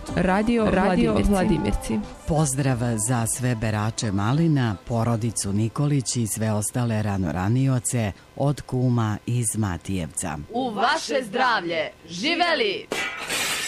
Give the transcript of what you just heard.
Radio Vladimirci. Pozdrav za sve berače malina, porodicu Nikolić i sve ostale ranoranioce od kuma iz Matijevca. U vaše zdravlje! Živeli!